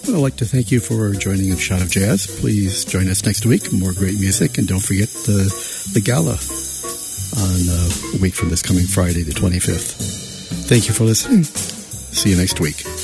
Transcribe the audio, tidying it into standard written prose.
I'd like to thank you for joining a Shot of Jazz. Please join us next week. More great music. And don't forget the gala on a week from this coming Friday, the 25th. Thank you for listening. See you next week.